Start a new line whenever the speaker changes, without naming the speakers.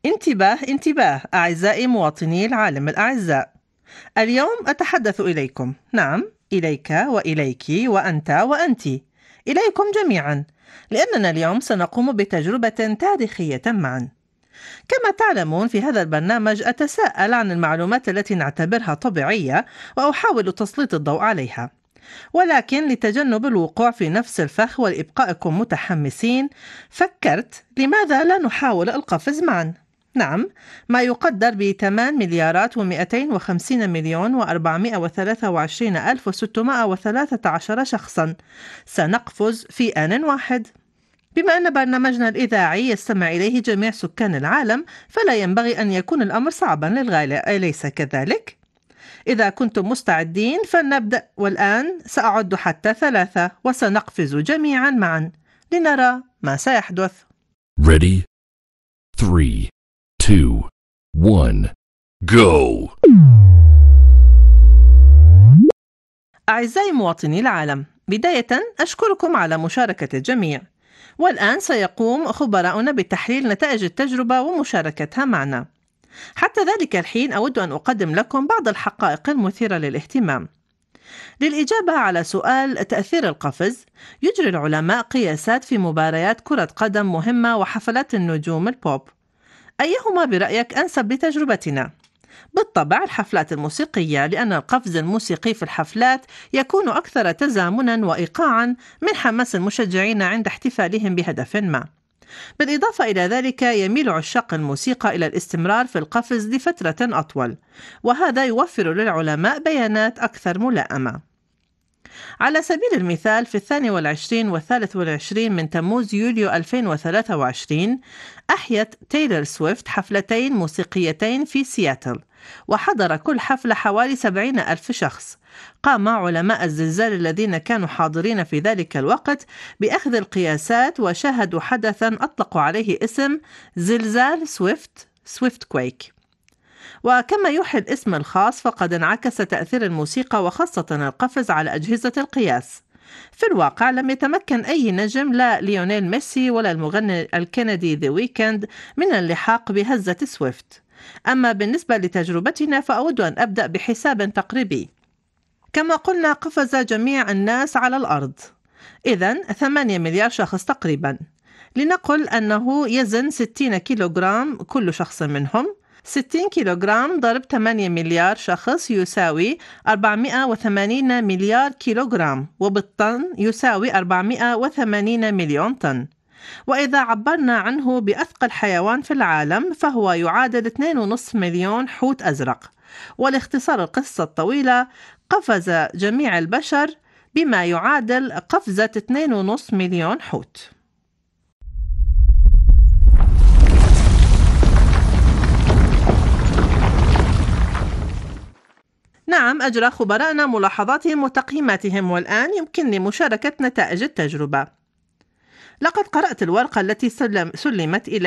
انتباه انتباه أعزائي مواطني العالم الأعزاء. اليوم أتحدث إليكم، نعم إليك وإليك وأنت وأنت، إليكم جميعا، لأننا اليوم سنقوم بتجربة تاريخية معا. كما تعلمون في هذا البرنامج أتساءل عن المعلومات التي نعتبرها طبيعية وأحاول تسليط الضوء عليها، ولكن لتجنب الوقوع في نفس الفخ ولإبقائكم متحمسين فكرت لماذا لا نحاول القفز معا؟ نعم، ما يقدر ب8 مليارات و250 مليون و423 ألف و613 شخصا سنقفز في آن واحد. بما أن برنامجنا الإذاعي يستمع إليه جميع سكان العالم فلا ينبغي أن يكون الأمر صعبا للغاية، أليس كذلك؟ إذا كنتم مستعدين فلنبدأ، والآن سأعد حتى 3 وسنقفز جميعا معا لنرى ما سيحدث.
Ready? 3, 2, 1, go!
أعزائي مواطني العالم، بداية أشكركم على مشاركة الجميع، والآن سيقوم خبراؤنا بتحليل نتائج التجربة ومشاركتها معنا. حتى ذلك الحين أود أن أقدم لكم بعض الحقائق المثيرة للاهتمام. للإجابة على سؤال تأثير القفز، يجري العلماء قياسات في مباريات كرة قدم مهمة وحفلات النجوم البوب. أيهما برأيك أنسب لتجربتنا؟ بالطبع الحفلات الموسيقية، لأن القفز الموسيقي في الحفلات يكون أكثر تزامنا وإيقاعا من حماس المشجعين عند احتفالهم بهدف ما. بالإضافة إلى ذلك يميل عشاق الموسيقى إلى الاستمرار في القفز لفترة أطول، وهذا يوفر للعلماء بيانات أكثر ملائمة. على سبيل المثال في 22 و 23 من تموز يوليو 2023 أحيت تايلور سويفت حفلتين موسيقيتين في سياتل، وحضر كل حفلة حوالي 70 ألف شخص. قام علماء الزلزال الذين كانوا حاضرين في ذلك الوقت بأخذ القياسات وشاهدوا حدثا أطلقوا عليه اسم زلزال سويفت كويك. وكما يوحي الاسم الخاص فقد انعكس تأثير الموسيقى وخاصة القفز على أجهزة القياس. في الواقع لم يتمكن أي نجم، لا ليونيل ميسي ولا المغني الكندي ذا ويكند، من اللحاق بهزة سويفت. أما بالنسبة لتجربتنا فأود أن أبدأ بحساب تقريبي. كما قلنا قفز جميع الناس على الأرض، إذن 8 مليار شخص تقريبا. لنقل أنه يزن 60 كيلوغرام كل شخص منهم. 60 كيلوغرام ضرب 8 مليار شخص يساوي 480 مليار كيلوغرام، وبالطن يساوي 480 مليون طن. وإذا عبرنا عنه بأثقل حيوان في العالم فهو يعادل 2.5 مليون حوت أزرق. ولاختصار القصة الطويلة، قفز جميع البشر بما يعادل قفزة 2.5 مليون حوت. نعم، أجرى خبراءنا ملاحظاتهم وتقييماتهم، والآن يمكنني مشاركة نتائج التجربة. لقد قرأت الورقة التي سلمت إلي